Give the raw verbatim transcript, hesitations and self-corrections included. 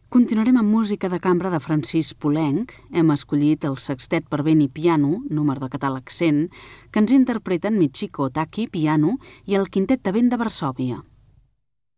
Continuarem amb música de cambra de Francisc Poulenc. Hem escollit el sextet per vent i piano, número de catàleg cent, que ens interpreten Michiko Taki, piano, i el quintet de vent de Varsòvia.